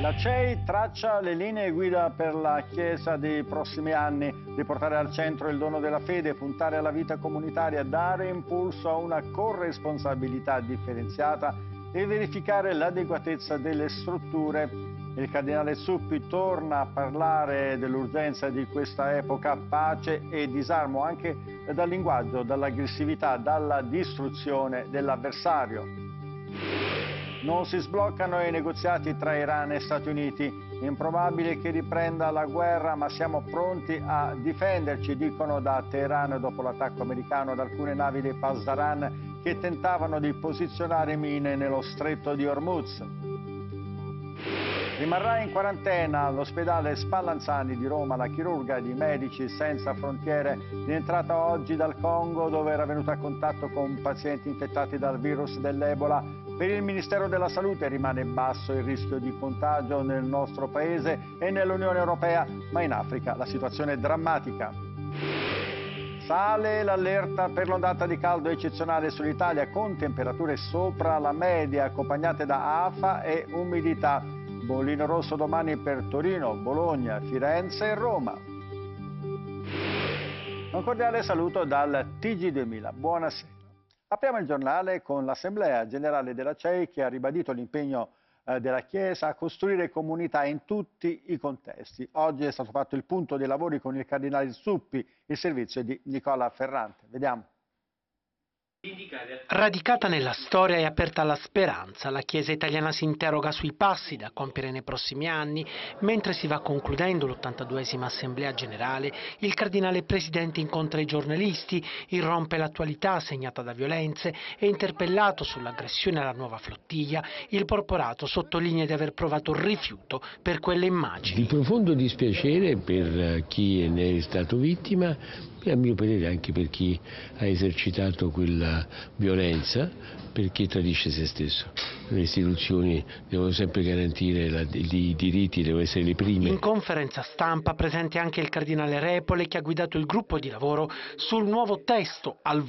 La CEI traccia le linee guida per la Chiesa dei prossimi anni, riportare al centro il dono della fede, puntare alla vita comunitaria, dare impulso a una corresponsabilità differenziata e verificare l'adeguatezza delle strutture. Il cardinale Zuppi torna a parlare dell'urgenza di questa epoca, pace e disarmo, anche dal linguaggio, dall'aggressività, dalla distruzione dell'avversario. Non si sbloccano i negoziati tra Iran e Stati Uniti. Improbabile che riprenda la guerra, ma siamo pronti a difenderci, dicono da Teheran dopo l'attacco americano ad alcune navi dei Pasdaran che tentavano di posizionare mine nello stretto di Hormuz. Rimarrà in quarantena all'ospedale Spallanzani di Roma la chirurga di Medici Senza Frontiere, rientrata oggi dal Congo dove era venuta a contatto con pazienti infettati dal virus dell'Ebola. Per il Ministero della Salute rimane basso il rischio di contagio nel nostro paese e nell'Unione Europea, ma in Africa la situazione è drammatica. Sale l'allerta per l'ondata di caldo eccezionale sull'Italia con temperature sopra la media accompagnate da afa e umidità. Bollino rosso domani per Torino, Bologna, Firenze e Roma. Un cordiale saluto dal TG2000. Buonasera. Apriamo il giornale con l'Assemblea Generale della CEI che ha ribadito l'impegno della Chiesa a costruire comunità in tutti i contesti. Oggi è stato fatto il punto dei lavori con il Cardinale Zuppi, il servizio di Nicola Ferrante. Vediamo. Radicata nella storia e aperta alla speranza, la Chiesa italiana si interroga sui passi da compiere nei prossimi anni. Mentre si va concludendo l'82esima Assemblea Generale, il Cardinale Presidente incontra i giornalisti, irrompe l'attualità segnata da violenze e interpellato sull'aggressione alla nuova flottiglia, il porporato sottolinea di aver provato rifiuto per quelle immagini. Di profondo dispiacere per chi ne è stato vittima, e a mio parere anche per chi ha esercitato quella violenza, perché tradisce se stesso. Le istituzioni devono sempre garantire i diritti, devono essere le prime. In conferenza stampa presente anche il Cardinale Repole che ha guidato il gruppo di lavoro sul nuovo testo al